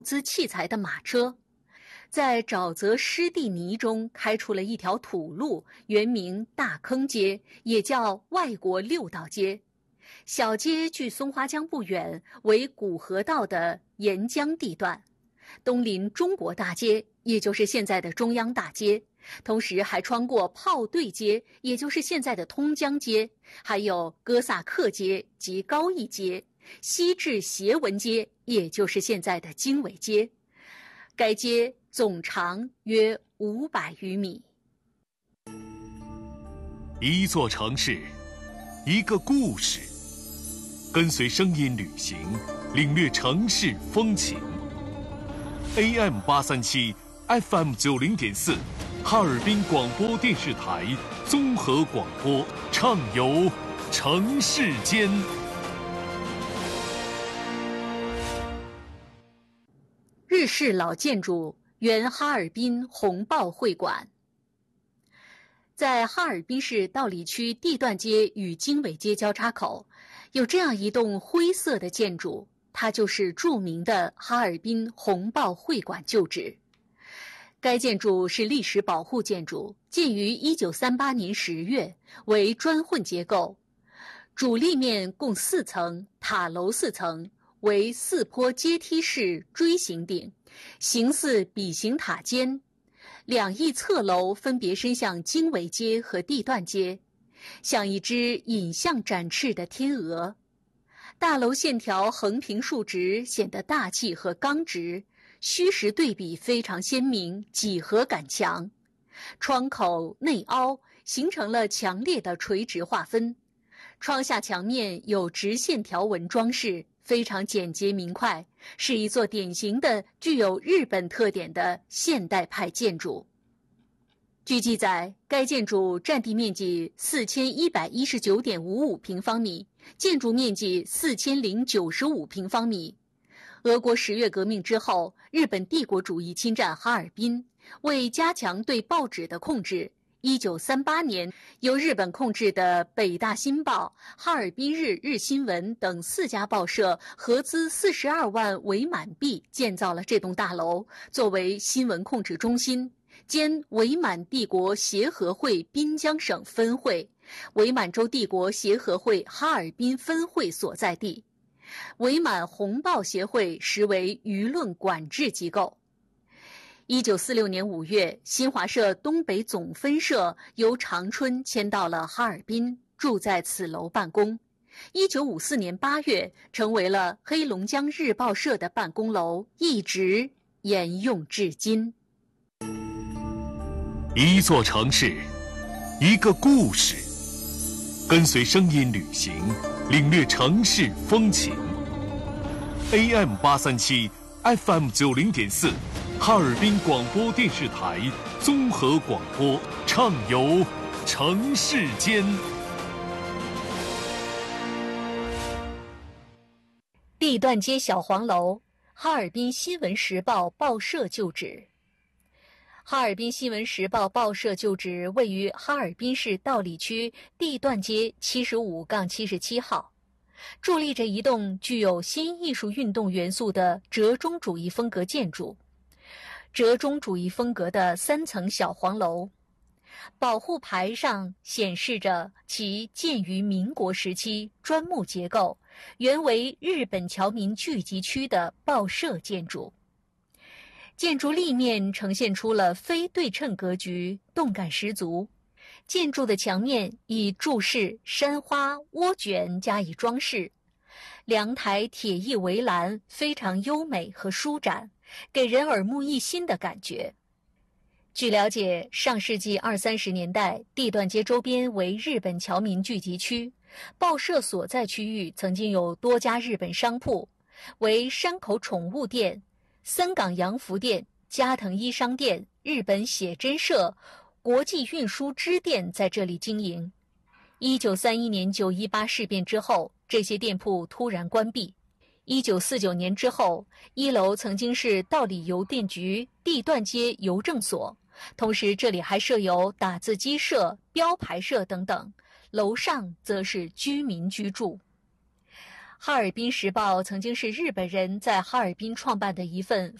资器材的马车，在沼泽湿地泥中开出了一条土路，原名大坑街，也叫外国六道街。小街距松花江不远，为古河道的沿江地段，东临中国大街，也就是现在的中央大街，同时还穿过炮队街，也就是现在的通江街，还有哥萨克街及高义街，西至协文街，也就是现在的经纬街。该街总长约500余米。 一座城市，一个故事，跟随声音旅行，领略城市风情。AM837 FM90.4，哈尔滨广播电视台综合广播，畅游城市间。 日式老建筑原哈尔滨红豹会馆。在哈尔滨市道里区地段街与经纬街交叉口，有这样一栋灰色的建筑，它就是著名的哈尔滨红豹会馆旧址。该建筑是历史保护建筑，建于1938年10月，为砖混结构，主立面共4层，塔楼4层，为4坡阶梯式锥形顶，形似笔形塔尖。两翼侧楼分别伸向经纬街和地段街，像一只引向展翅的天鹅。大楼线条横平竖直，显得大气和刚直，虚实对比非常鲜明，几何感强。窗口内凹，形成了强烈的垂直划分。窗下墙面有直线条纹装饰，非常简洁明快，是一座典型的具有日本特点的现代派建筑。据记载，该建筑占地面积4119.55平方米，建筑面积4095平方米。俄国10月革命之后，日本帝国主义侵占哈尔滨，为加强对报纸的控制，1938年由日本控制的北大新报、哈尔滨日、日新闻等4家报社合资42万伪满币建造了这栋大楼，作为新闻控制中心，兼伪满帝国协和会滨江省分会、伪满洲帝国协和会哈尔滨分会所在地。伪满红报协会实为舆论管制机构。1946年5月，新华社东北总分社由长春迁到了哈尔滨，住在此楼办公。1954年8月，成为了黑龙江日报社的办公楼，一直沿用至今。 一座城市，一个故事，跟随声音旅行，领略城市风情。AM837 FM90.4，哈尔滨广播电视台综合广播，畅游城市间。 地段街小黄楼，哈尔滨新闻时报报社旧址。哈尔滨新闻时报报社旧址位于哈尔滨市道里区地段街75-77号，伫立着一栋具有新艺术运动元素的折中主义风格建筑，折中主义风格的3层小黄楼。保护牌上显示着其建于民国时期，砖木结构，原为日本侨民聚集区的报社建筑。建筑立面呈现出了非对称格局，动感十足。建筑的墙面以柱式、山花、涡卷加以装饰，两台铁艺围栏非常优美和舒展，给人耳目一新的感觉。据了解，上世纪20-30年代，地段街周边为日本侨民聚集区，报社所在区域曾经有多家日本商铺，为山口宠物店、森港洋服店、加藤衣商店、日本写真社、国际运输支店在这里经营。1931年918事变之后，这些店铺突然关闭。1949年之后，1楼曾经是道里邮电局地段街邮政所，同时这里还设有打字机社、标牌社等等，楼上则是居民居住。 哈尔滨时报曾经是日本人在哈尔滨创办的一份